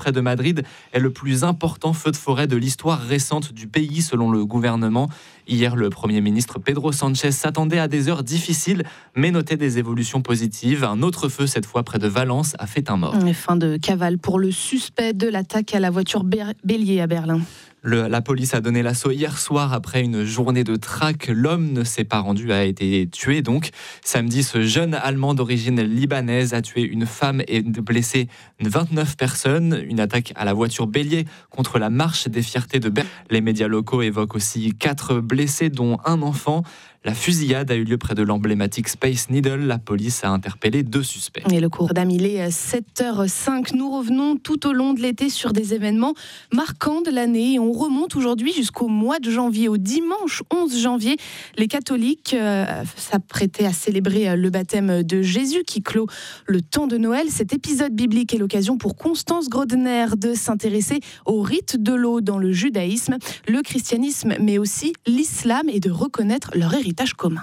près de Madrid, est le plus important feu de forêt de l'histoire récente du pays, selon le gouvernement. Hier, le Premier ministre Pedro Sánchez s'attendait à des heures difficiles, mais notait des évolutions positives. Un autre feu, cette fois près de Valence, a fait un mort. Fin de cavale pour le suspect de l'attaque à la voiture bélier à Berlin. La police a donné l'assaut hier soir après une journée de traque. L'homme ne s'est pas rendu, a été tué donc. Samedi, ce jeune Allemand d'origine libanaise a tué une femme et blessé 29 personnes. Une attaque à la voiture bélier contre la marche des fiertés de Berlin. Les médias locaux évoquent aussi 4 blessés, dont un enfant. La fusillade a eu lieu près de l'emblématique Space Needle. La police a interpellé 2 suspects. Et le cours d'âme, il est 7h05. Nous revenons tout au long de l'été sur des événements marquants de l'année. Et on remonte aujourd'hui jusqu'au mois de janvier, au dimanche 11 janvier. Les catholiques s'apprêtaient à célébrer le baptême de Jésus qui clôt le temps de Noël. Cet épisode biblique est l'occasion pour Constance Grodner de s'intéresser au rite de l'eau dans le judaïsme, le christianisme, mais aussi l'islam, et de reconnaître leur héritage commun.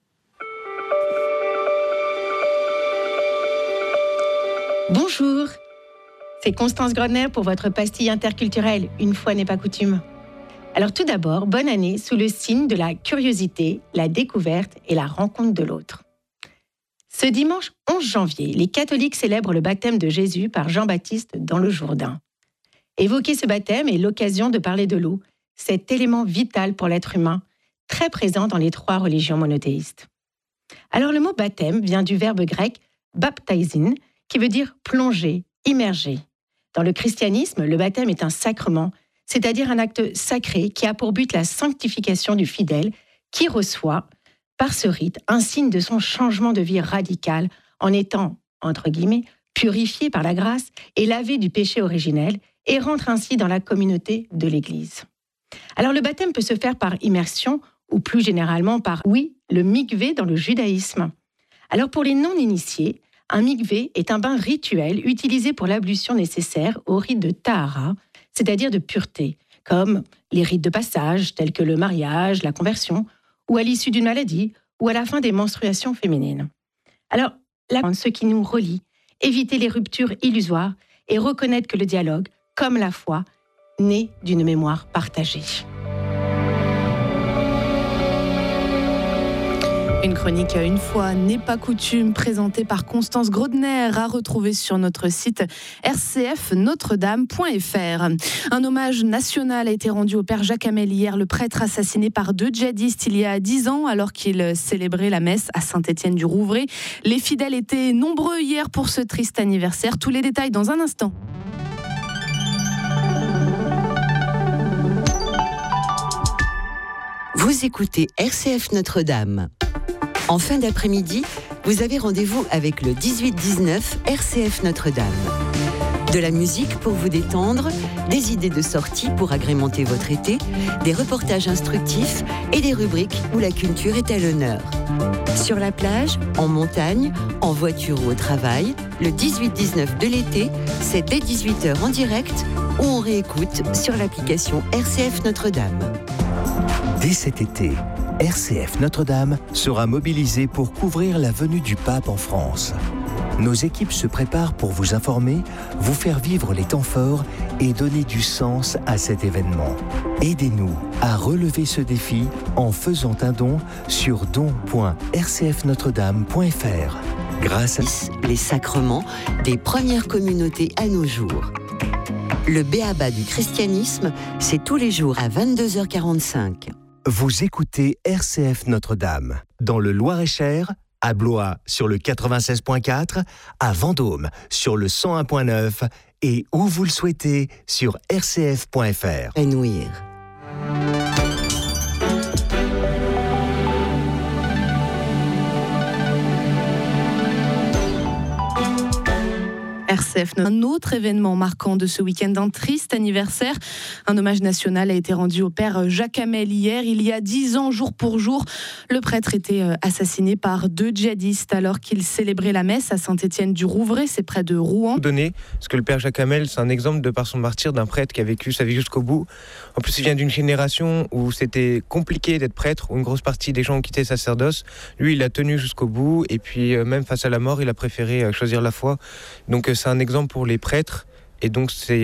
Bonjour, c'est Constance Grodner pour votre pastille interculturelle, une fois n'est pas coutume. Alors tout d'abord, bonne année sous le signe de la curiosité, la découverte et la rencontre de l'autre. Ce dimanche 11 janvier, les catholiques célèbrent le baptême de Jésus par Jean-Baptiste dans le Jourdain. Évoquer ce baptême est l'occasion de parler de l'eau, cet élément vital pour l'être humain, très présent dans les 3 religions monothéistes. Alors le mot baptême vient du verbe grec baptaisin, qui veut dire plonger, immerger. Dans le christianisme, le baptême est un sacrement, c'est-à-dire un acte sacré qui a pour but la sanctification du fidèle, qui reçoit, par ce rite, un signe de son changement de vie radical en étant, entre guillemets, purifié par la grâce et lavé du péché originel, et rentre ainsi dans la communauté de l'Église. Alors le baptême peut se faire par immersion, ou plus généralement par, le mikvé dans le judaïsme. Alors pour les non-initiés, un mikvé est un bain rituel utilisé pour l'ablution nécessaire au rite de tahara, c'est-à-dire de pureté, comme les rites de passage tels que le mariage, la conversion, ou à l'issue d'une maladie, ou à la fin des menstruations féminines. Alors, ce qui nous relie, éviter les ruptures illusoires et reconnaître que le dialogue, comme la foi, naît d'une mémoire partagée. Une chronique une fois n'est pas coutume, présentée par Constance Grodner, à retrouver sur notre site rcfnotredame.fr. Un hommage national a été rendu au père Jacques Hamel hier, le prêtre assassiné par 2 djihadistes il y a 10 ans alors qu'il célébrait la messe à Saint-Étienne-du-Rouvray. Les fidèles étaient nombreux hier pour ce triste anniversaire. Tous les détails dans un instant. Vous écoutez RCF Notre-Dame. En fin d'après-midi, vous avez rendez-vous avec le 18-19 RCF Notre-Dame. De la musique pour vous détendre, des idées de sortie pour agrémenter votre été, des reportages instructifs et des rubriques où la culture est à l'honneur. Sur la plage, en montagne, en voiture ou au travail, le 18-19 de l'été, c'est dès 18h en direct ou on réécoute sur l'application RCF Notre-Dame. Dès cet été, RCF Notre-Dame sera mobilisée pour couvrir la venue du pape en France. Nos équipes se préparent pour vous informer, vous faire vivre les temps forts et donner du sens à cet événement. Aidez-nous à relever ce défi en faisant un don sur don.rcfnotredame.fr. Grâce à les sacrements des premières communautés à nos jours. Le b.a.-ba du christianisme, c'est tous les jours à 22h45. Vous écoutez RCF Notre-Dame, dans le Loir-et-Cher, à Blois sur le 96.4, à Vendôme sur le 101.9 et où vous le souhaitez sur rcf.fr. Énouir. RCF. Un autre événement marquant de ce week-end, un triste anniversaire. Un hommage national a été rendu au père Jacques Hamel hier. Il y a 10 ans, jour pour jour, le prêtre était assassiné par 2 djihadistes alors qu'il célébrait la messe à Saint-Étienne-du-Rouvray, c'est près de Rouen. Parce que le père Jacques Hamel, c'est un exemple de par son martyre d'un prêtre qui a vécu sa vie jusqu'au bout. En plus, il vient d'une génération où c'était compliqué d'être prêtre, où une grosse partie des gens ont quitté le sacerdoce. Lui, il a tenu jusqu'au bout et puis même face à la mort, il a préféré choisir la foi. Donc c'est un exemple pour les prêtres et donc c'est